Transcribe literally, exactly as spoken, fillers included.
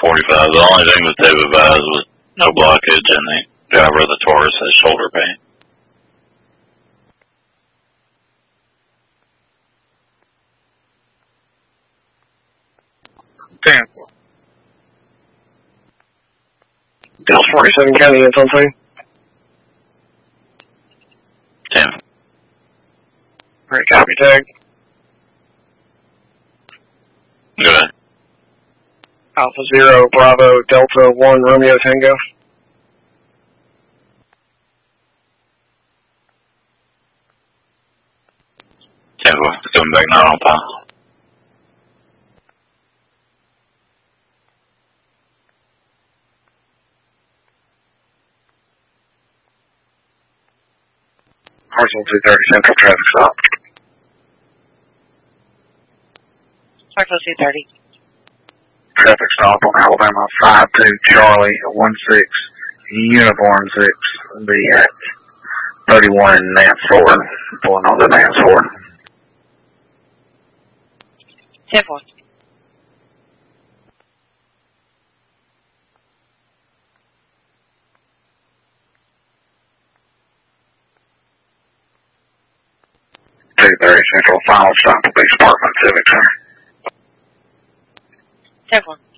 forty-five. The only thing that they've advised was no blockage, and the driver of the Taurus has shoulder pain. ten. Dallas forty-seven County, it's on scene. ten. Alright, copy tag. Go ahead. Alpha Zero, Bravo, Delta one, Romeo Tango. ten four, coming back now on pile. Parcel two thirty, Central Traffic Stop. Parcel two thirty. Traffic stop on Alabama five two Charlie one six Uniform six. Will be at thirty-one in Nance Ford. Pulling on to Nance Ford. ten four. two thirty Central, final stop will be Sparkman Civic Center. ten four.